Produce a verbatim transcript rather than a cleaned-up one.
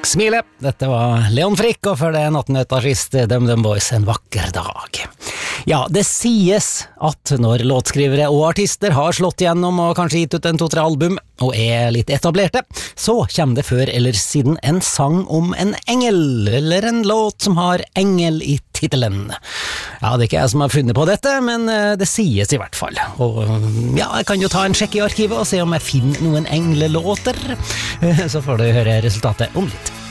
Smile. Dette var Leon Frick, og før det nattnøttartist DumDum Boys En vakker dag. Ja, det sies at når låtskrivere og artister har slått gjennom og kanskje gitt ut en to-tre album og er litt etablerte, så kommer det før eller siden en sang om en engel, eller en låt som har engel i titelen. Ja, det er ikke jeg som har funnet på dette, men det sies i hvert fall. Og ja, jeg kan jo ta en sjekk i arkivet og se om jeg finner noen englelåter. Så får du høre resultatet om litt.